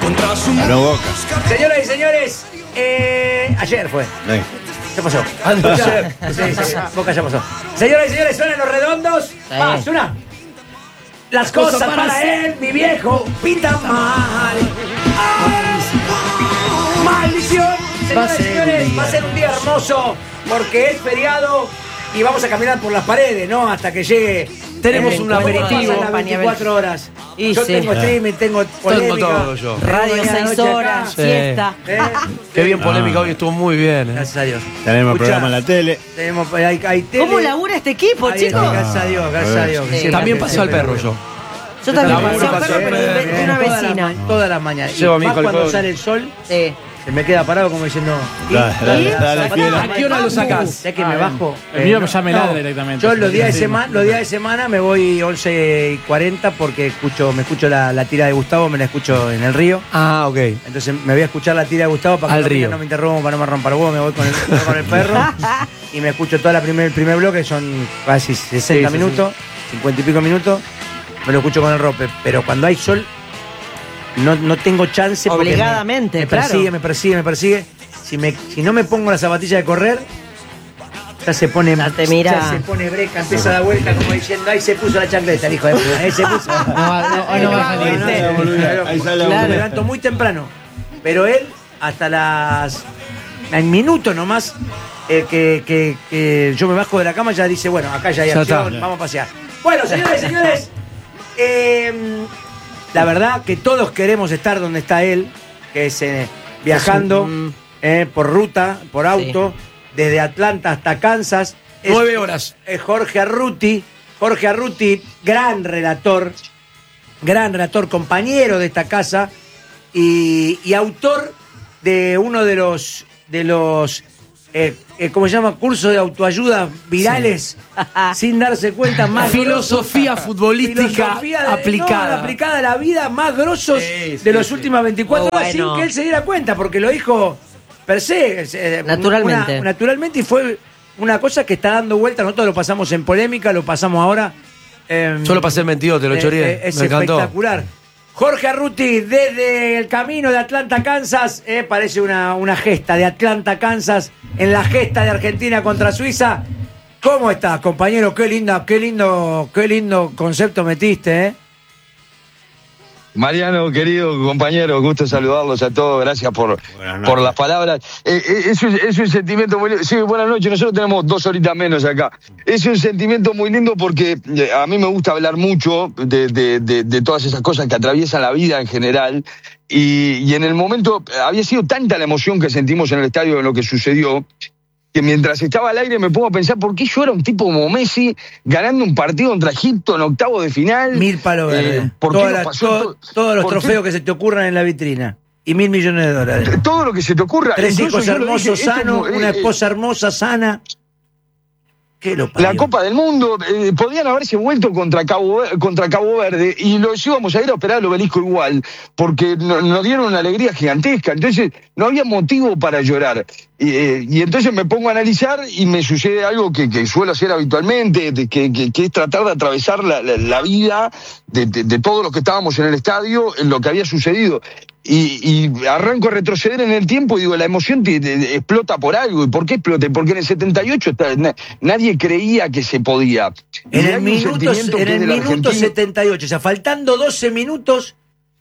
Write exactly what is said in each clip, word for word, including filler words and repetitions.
Ganó Boca. Señoras y señores, eh, ayer fue. Sí. ¿Qué pasó? Ayer. Sí, sí, Boca ya pasó. Señoras y señores, suenan los redondos. Sí. Va, suena. Las cosas para, para él, mi viejo, pintan mal. ¡Ay! ¡Maldición! Señoras y señores, va a ser un día hermoso porque es feriado y vamos a caminar por las paredes, ¿no? Hasta que llegue. Tenemos El un encuentro aperitivo con las Pañabel. veinticuatro horas. Y yo sí. tengo streaming, tengo polémica. Tengo todo yo. tengo Radio mañana seis noche acá. horas, Sí. fiesta. ¿Eh? Qué bien Ah. polémica hoy, estuvo muy bien. ¿eh? Gracias a Dios. Tenemos Escuchá, programa en la tele. Tenemos, hay, hay tele. ¿Cómo labura este equipo, Ahí chicos? está, gracias a Dios, gracias a Dios. Sí. Siempre También te- pasó al siempre perro te- yo. Yo también Laburo pasé a pasé, perro, pero de, de bien, una todas las vecina. ma- Todas las mañanas. Y Llevo a mi más hijo al cuando colegio. sale el sol, Sí. se me queda parado como diciendo. ¿y? Dale, dale, ¿y? dale, Zapatito, fiera. ¿A qué hora lo sacás? Ya que me bajo. El mío eh, me ya me no, ladra directamente. Yo los días de Sí. semana, los días de semana me voy once y cuarenta porque escucho, me escucho la, la tira de Gustavo, me la escucho en el río. Ah, ok. Entonces me voy a escuchar la tira de Gustavo para que Al no, río. no me interrumpa, para no me rompa el huevo, me voy con el, me voy con el perro y me escucho toda la primer, el primer bloque, son casi sesenta Sí, sí, minutos, cincuenta y pico minutos, me lo escucho con el rope, pero cuando hay sol no, no tengo chance porque me- Obligadamente, me, claro. persigue, me persigue, me persigue. Si, me, si no me pongo la zapatilla de correr, ya se pone, Ya te mira. ya se pone breca, empieza a dar vuelta como diciendo, ahí se puso la chancleta, el hijo de puta, ahí se puso. No, va- no, no va a salir. ¿viste? Ahí sale la Claro, boludez. me levanto muy temprano. Pero él, hasta las. En minutos nomás, eh, que, que, que yo me bajo de la cama, ya dice, bueno, acá ya hay Ya acción, está. vamos a pasear. Bueno, señores y señores, eh, la verdad que todos queremos estar donde está él, que es eh, viajando Mm. eh, por ruta, por auto, desde Atlanta hasta Kansas. Es- Nueve horas. es Jorge Arruti. Jorge Arruti, gran relator, gran relator, compañero de esta casa y, y autor de uno de los, de los eh, eh, ¿cómo se llama? Cursos de autoayuda virales, sin darse cuenta, más Filosofía grosos. futbolística Filosofía de- aplicada. no, aplicada a la vida, más grosos Sí, sí, de los sí. últimos veinticuatro Oh, horas, bueno. sin que él se diera cuenta, porque lo dijo per se, eh, Naturalmente. una- naturalmente, y fue una cosa que está dando vuelta. Nosotros lo pasamos en polémica, lo pasamos ahora. eh, Yo lo pasé el veintidós, te lo eh, choreé. eh, Es Me encantó. espectacular. Jorge Arruti, desde el camino de Atlanta, Kansas, eh, parece una, una gesta de Atlanta, Kansas, en la gesta de Argentina contra Suiza. ¿Cómo estás, compañero? Qué linda, qué lindo, qué lindo concepto metiste, ¿eh? Mariano, querido compañero, gusto saludarlos a todos, gracias por, Buenas noches. por las palabras. Eh, eh, es, un, es un sentimiento muy lindo. Sí, buenas noches, nosotros tenemos dos horitas menos acá. Es un sentimiento muy lindo porque eh, a mí me gusta hablar mucho de, de, de, de todas esas cosas que atraviesan la vida en general. Y, y en el momento, eh, había sido tanta la emoción que sentimos en el estadio en lo que sucedió, que mientras estaba al aire me pongo a pensar por qué yo era un tipo como Messi ganando un partido contra Egipto en octavo de final. Mil palos verdes. Eh, ¿por qué Todas nos las- pasó todo- todo? todos los ¿Por qué? trofeos que se te ocurran en la vitrina. Y mil millones de dólares. Todo lo que se te ocurra. Tres Incluso hijos yo lo hermosos, dije, esto sanos, es, eh, una eh, esposa hermosa, sana. ¿Qué lo parió? La Copa del Mundo, eh, podían haberse vuelto contra Cabo, contra Cabo Verde y los íbamos a ir a operar al obelisco igual, porque no- nos dieron una alegría gigantesca, entonces no había motivo para llorar. Y, eh, y entonces me pongo a analizar y me sucede algo que, que suelo hacer habitualmente, de que, que- que es tratar de atravesar la, la- la vida de, de- de todos los que estábamos en el estadio, en lo que había sucedido. Y, y arranco a retroceder en el tiempo y digo, la emoción te, te- explota por algo. ¿Y por qué explota? Porque en el setenta y ocho está- na- nadie creía que se podía. En Y el hay un minuto, sentimiento en que es el del minuto argentino. setenta y ocho, o sea, faltando doce minutos,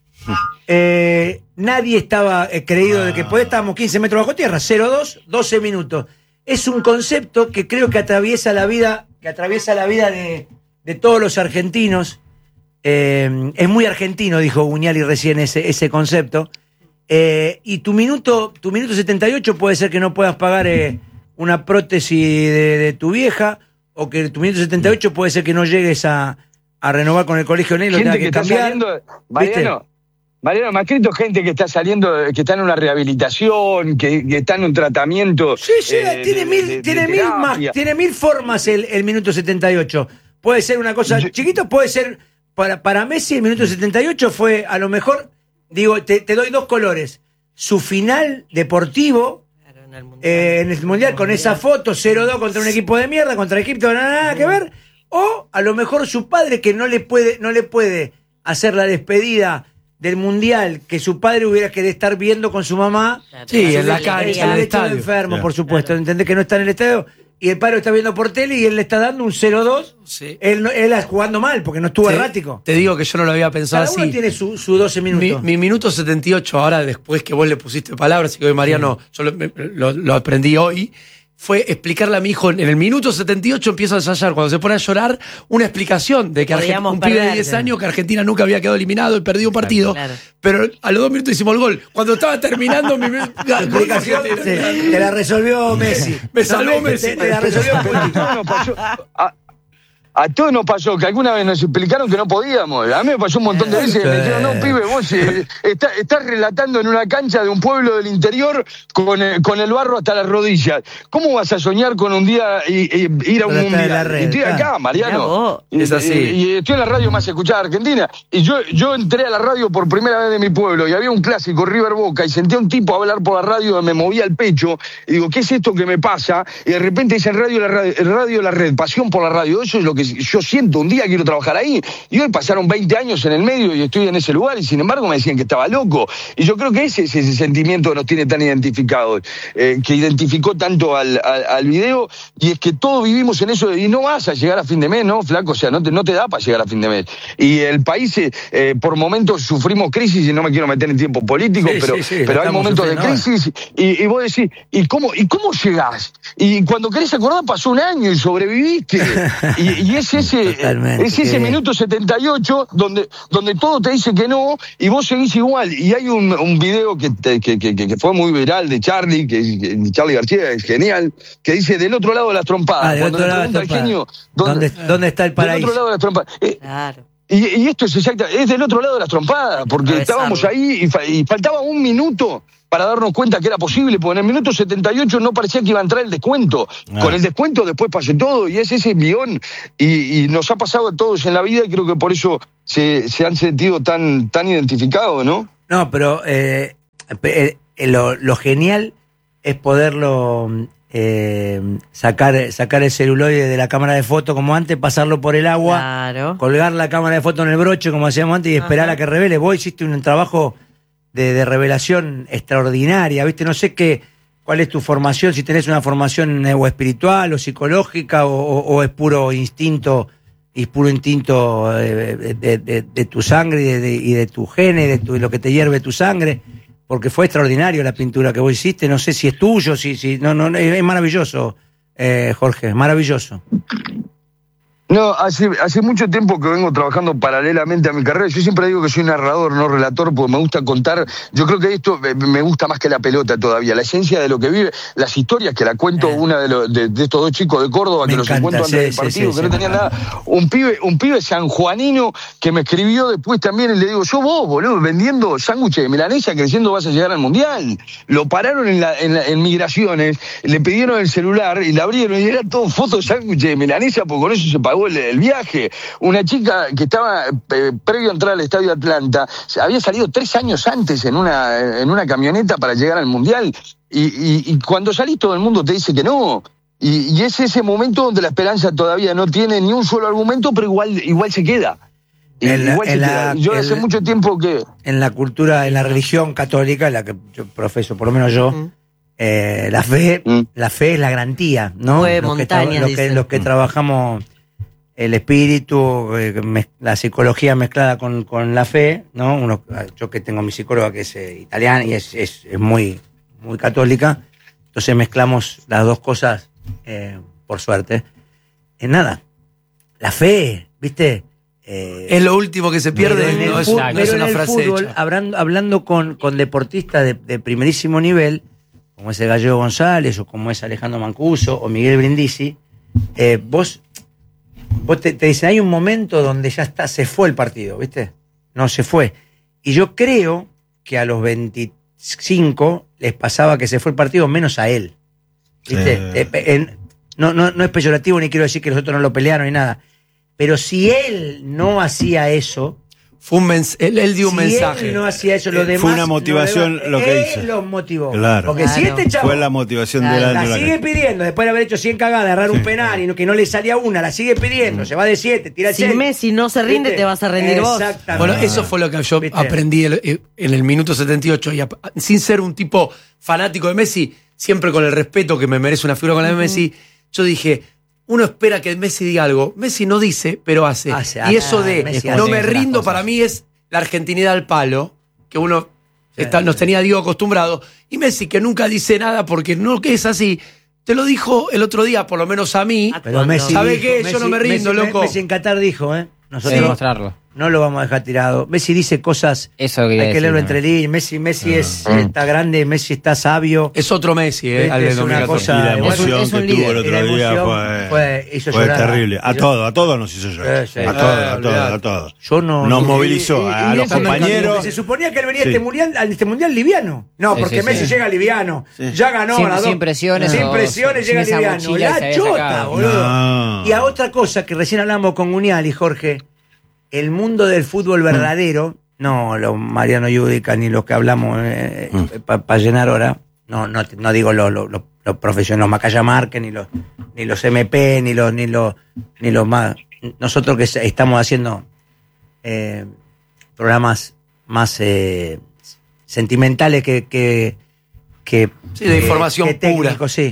eh, nadie estaba eh, creído de que podía, estábamos quince metros bajo tierra, cero dos, doce minutos. Es un concepto que creo que atraviesa la vida, que atraviesa la vida de, de todos los argentinos. Eh, es muy argentino, dijo Buñali recién ese, ese concepto. Eh, y tu minuto, tu minuto setenta y ocho puede ser que no puedas pagar eh, una prótesis de, de tu vieja, o que tu minuto setenta y ocho puede ser que no llegues a, a renovar con el colegio negro, Gente tengas que, que está cambiar. saliendo. Mariano, Mariano, me ha escrito gente que está saliendo, que está en una rehabilitación, que, que está en un tratamiento. Sí, sí, eh, tiene, de- mil, de- de tiene, mil más, terapia. tiene mil formas el, el minuto setenta y ocho. Puede ser una cosa Yo- chiquito, puede ser. Para, para Messi, el minuto setenta y ocho fue a lo mejor. Digo, te, te doy dos colores. Su final deportivo Claro, en el mundial. eh, en el mundial con esa foto cero dos contra un equipo de mierda, contra Egipto, no nada que ver. O a lo mejor su padre que no le puede, no le puede hacer la despedida del Mundial que su padre hubiera querido estar viendo con su mamá. Sí, en la el- cancha, el en el hecho de estadio. enfermo, Claro. por supuesto. ¿Entendés que no está en el estadio? Y el padre lo está viendo por tele y él le está dando un cero dos. Sí. Él, no- él jugando mal porque no estuvo Te- errático. Te digo que yo no lo había pensado Cada uno así. tiene su, su doce Mi, minutos. mi minuto setenta y ocho, ahora después que vos le pusiste palabras y que hoy Mariano, yo lo, me- lo- lo aprendí hoy, fue explicarle a mi hijo, en el minuto setenta y ocho empieza a ensayar, cuando se pone a llorar, una explicación de que Argen- Podíamos un pibe de perder. diez años, que Argentina nunca había quedado eliminado y perdido un partido, claro. pero a los dos minutos hicimos el gol. Cuando estaba terminando mi... La explicación sí, te la resolvió Messi. Me salvó No, Messi. Te, te la resolvió Pero a Messi. todos nos pasó, a, a todos nos pasó que alguna vez nos explicaron que no podíamos. A mí me pasó un montón de veces que me dijeron, no, pibe, vos eh, está- estás relatando en una cancha de un pueblo del interior con, eh, con el barro hasta las rodillas. ¿Cómo vas a soñar con un día y, y- ir a un Pero está en mundial? la red, y estoy acá, claro. Mirá Mariano. vos. Y, Es así. y- y estoy en la radio más escuchada de Argentina. Y yo, yo entré a la radio por primera vez de mi pueblo y había un clásico, River Boca, y sentí a un tipo hablar por la radio, me movía el pecho. Y digo, ¿qué es esto que me pasa? Y de repente dicen radio la, radio, radio la red, pasión por la radio. Eso es lo que yo siento. Un día quiero trabajar ahí. Y hoy pasaron veinte años en el medio y estoy en ese lugar. Y sin embargo me decían que estaba loco. Y yo creo que ese es ese sentimiento que nos tiene tan identificados, eh, que identificó tanto al, al, al video. Y es que todos vivimos en eso. de, Y no vas a llegar a fin de mes, ¿no, flaco? O sea, no te, no te da para llegar a fin de mes. Y el país, eh, eh, por momentos sufrimos crisis, y no me quiero meter en tiempo político, Sí, pero, sí, sí, pero hay estamos momentos de sufriendo crisis. Y, y vos decís, ¿y cómo, ¿y cómo llegás? Y cuando querés acordar, pasó un año y sobreviviste. Y, y es ese, Totalmente, es ese qué- minuto setenta y ocho donde, donde todo te dice que no y vos seguís igual. Y hay un, un video que, te- que, que, que fue muy viral de Charlie, que, que Charlie García es genial, que dice del otro lado de las trompadas. Ah, del Cuando otro le lado de pregunta las al genio, ¿Dónde, ¿Dónde está el del paraíso? otro lado de las trompadas. Eh, Claro. y, y esto es exacto, es del otro lado de las trompadas, porque Atravesarlo. estábamos ahí y, fa- y faltaba un minuto para darnos cuenta que era posible, porque en el minuto setenta y ocho no parecía que iba a entrar el descuento. Ah. Con el descuento después pasó todo, y es ese guión, y, y nos ha pasado a todos en la vida, y creo que por eso se, se han sentido tan, tan identificados, ¿no? No, pero eh, eh, eh, lo, lo genial es poderlo eh, sacar, sacar el celuloide de la cámara de foto como antes, pasarlo por el agua, Claro. colgar la cámara de foto en el broche como hacíamos antes y esperar Ajá. a que revele. Vos hiciste un trabajo de, de revelación extraordinaria, ¿viste? No sé qué, cuál es tu formación, si tenés una formación eh, o espiritual o psicológica o, o- o es puro instinto, y puro instinto eh, de, de- de- de tu sangre y de, de- y de tu gene, de, tu- de lo que te hierve tu sangre, porque fue extraordinario la pintura que vos hiciste. No sé si es tuyo, si, si no, no, es maravilloso, eh, Jorge, es maravilloso. No, hace, hace mucho tiempo que vengo trabajando paralelamente a mi carrera. Yo siempre digo que soy narrador, no relator, porque me gusta contar. Yo creo que esto me, me gusta más que la pelota todavía. La esencia de lo que vive, las historias que la cuento Eh. una de, los, de, de estos dos chicos de Córdoba, Me que los encanta, encuentro sí, antes del sí, partido, sí, que sí, no tenían me nada. Un pibe, un pibe sanjuanino que me escribió después también, y le digo, yo vos, boludo, vendiendo sándwiches de milanesa, creyendo vas a llegar al Mundial. Lo pararon en, la, en, la- en migraciones, le pidieron el celular y le abrieron, y era todo fotos de sándwiches de milanesa, porque con eso se pagó el, el viaje. Una chica que estaba eh, previo a entrar al Estadio Atlanta, había salido tres años antes en una, en una camioneta para llegar al Mundial, y, y, y cuando salís todo el mundo te dice que no. Y, y es ese momento donde la esperanza todavía no tiene ni un solo argumento, pero igual, igual se queda. Y- En la- igual se en la- queda. Yo hace en- mucho tiempo que... En la cultura, en la religión católica, en la que yo profeso, por lo menos yo, Mm. eh, la fe, Mm. la fe es la garantía, ¿no? Mueve Los que, tra- montañas, los que, dicen. los que trabajamos el espíritu, eh, mez- la psicología mezclada con, con la fe, ¿no? Uno, yo que tengo mi psicóloga que es eh, italiana y es, es, es muy, muy católica, entonces mezclamos las dos cosas, eh, por suerte. En nada, la fe, ¿viste? Eh, Es lo último que se pierde, pero en el no es, fu- no pero es en una el frase fútbol, hecha. hablando, hablando con, con deportistas de, de primerísimo nivel, como es el Gallego González, o como es Alejandro Mancuso, o Miguel Brindisi, eh, vos, vos te, te dicen, hay un momento donde ya está, se fue el partido, ¿viste? No, se fue. Y yo creo que a los veinticinco les pasaba que se fue el partido, menos a él. ¿Viste? Sí. Eh, en- no, no, no es peyorativo, ni quiero decir que los otros no lo pelearon ni nada. Pero si él no hacía eso, Fue un mens- él, él dio un si mensaje. él no hacía eso, lo Eh, demás. fue una motivación no lo que él hizo. los motivó. Claro. Porque si Claro. este chavo Fue la motivación Claro. de la, la de la sigue pidiendo, después de haber hecho cien cagadas, agarrar un penal y no, que no le salía una, la sigue pidiendo, se va de siete, tira el Si seis. Messi no se rinde, ¿Viste? te vas a rendir vos. Exactamente. Bueno, eso fue lo que yo ¿Viste? aprendí el- eh, en el minuto setenta y ocho. Y a- sin ser un tipo fanático de Messi, siempre con el respeto que me merece una figura con la de Messi, yo dije, uno espera que Messi diga algo. Messi no dice, pero hace. Hace, y hace. eso de Messi no hace me las rindo, cosas. para mí es la argentinidad al palo, que uno Sí, está- nos sí. tenía, digo, acostumbrado. Y Messi, que nunca dice nada porque no que es así. Te lo dijo el otro día, por lo menos a mí. Pero Messi ¿Sabe dijo- qué? Yo no me rindo, Messi- loco. Messi en Qatar dijo, ¿eh? Nosotros Demostrarlo. no lo vamos a dejar tirado. Messi dice cosas, Eso hay quería que decir leerlo también. entre líneas. Messi, Messi es, está grande, Messi está sabio. Es otro Messi, eh, Viste, al del es una dos mil catorce. cosa- Y la Es un- emoción es un que líder. tuvo el Y la otro día emoción fue, fue- hizo fue llorar. terrible. A Hizo- todos, a todos nos hizo llorar. Sí, sí. A Eh, todos, a todos, olvidate. a todos. Yo no. Nos y- movilizó y- y- a y los eso me compañeros. encantó. Se suponía que él venía Sí. a, este mundial, a este mundial liviano. No, Sí, porque sí, Messi sí. llega liviano. Sí. Ya ganó Sin- a las sin dos. presiones Sin o- presiones sin llega esa liviano. mochila que se La había chota, sacado. boludo. No. Y a otra cosa que recién hablamos con Gunial y Jorge, el mundo del fútbol verdadero, no los Mariano Yudica ni los que hablamos eh, para llenar hora, no, no, no digo los lo, lo, lo profesionales, los Macaya Márquez, ni los, ni los M P, ni los, ni los, ni los más. Nosotros que se- estamos haciendo eh, programas más eh, sentimentales que, que, que Sí, de información que técnicos, pura. sí.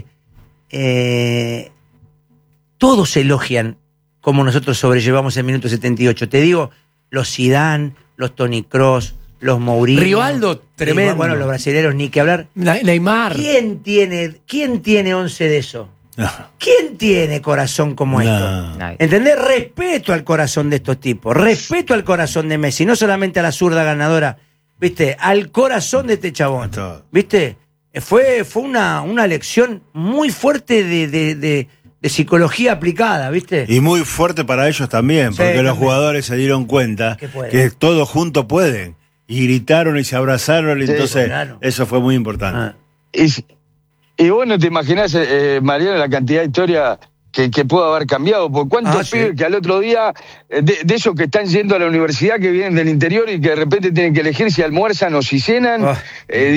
Eh, todos elogian como nosotros sobrellevamos el minuto setenta y ocho. Te digo, los Zidane, los Toni Kroos, los Mourinho. Rivaldo, tremendo. Bueno, los brasileños, ni que hablar. Ne- Neymar. ¿Quién tiene, quién tiene once de eso? No. ¿Quién tiene corazón como No. esto? Nadie. ¿Entendés? Respeto al corazón de estos tipos, respeto al corazón de Messi, no solamente a la zurda ganadora, ¿viste? Al corazón de este chabón, A todo. ¿viste? Fue, fue una, una lección muy fuerte de, de, de, de psicología aplicada, ¿viste? Y muy fuerte para ellos también, Sí, porque los también. jugadores se dieron cuenta Que pueden. que todos juntos pueden. Y gritaron y se abrazaron, y Sí, entonces claro. eso fue muy importante. Ah. Y, y vos no te imaginás, eh, Mariano, la cantidad de historia que, que pudo haber cambiado. Por cuántos Ah, sí. pibes que al otro día, eh, de, de esos que están yendo a la universidad, que vienen del interior y que de repente tienen que elegir si almuerzan o si cenan. Ah. eh,